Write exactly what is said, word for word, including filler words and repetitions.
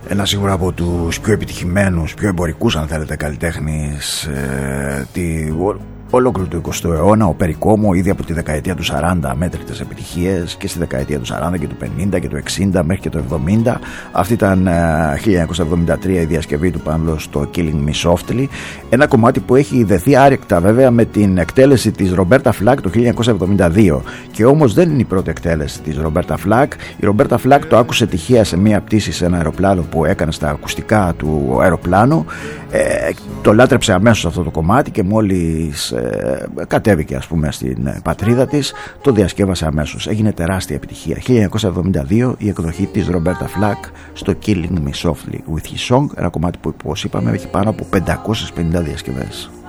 Ένα σίγουρα από τους πιο επιτυχημένους, πιο εμπορικούς αν θέλετε καλλιτέχνης ε, τη, ολόκληρο του εικοστού αιώνα, ο Perry Como, ήδη από τη δεκαετία του σαράντα μέτρητες επιτυχίες και στη δεκαετία του σαράντα και του πενήντα και του εξήντα μέχρι και το εβδομήντα. Αυτή ήταν ε, χίλια εννιακόσια εβδομήντα τρία η διασκευή του πάνω στο Killing Me Softly, ένα κομμάτι που έχει δεθεί άρρηκτα βέβαια με την εκτέλεση της Roberta Flack το χίλια εννιακόσια εβδομήντα δύο, και όμως δεν είναι η πρώτη εκτέλεση της Roberta Flack. Η Roberta Flack το άκουσε τυχαία σε μια πτήση σε ένα αεροπλάνο που έκανε στα ακουστικά του αεροπλάνου, ε, το λάτρεψε αμέσως αυτό το κομμάτι και μόλις ε, κατέβηκε ας πούμε στην πατρίδα της το διασκεύασε αμέσως. Έγινε τεράστια επιτυχία. χίλια εννιακόσια εβδομήντα δύο η εκδοχή της Roberta Flack στο Killing Me Softly with His Song, ένα κομμάτι που όπως είπαμε έχει πάνω από πεντακόσιες πενήντα διασκευές.